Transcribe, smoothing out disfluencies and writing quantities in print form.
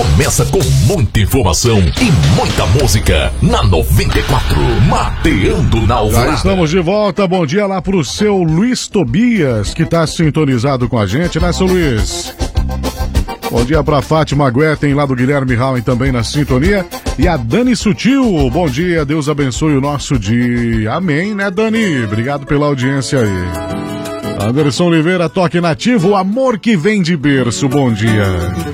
começa com muita informação e muita música na 94, Mateando na Alvorada. Já estamos de volta, bom dia lá pro seu Luiz Tobias, que tá sintonizado com a gente, né, seu Luiz? Bom dia pra Fátima Guetem, lá do Guilherme Rauen, também na sintonia. E a Dani Sutil, bom dia, Deus abençoe o nosso dia. Amém, né, Dani? Obrigado pela audiência aí. Anderson Oliveira, toque nativo, amor que vem de berço, bom dia.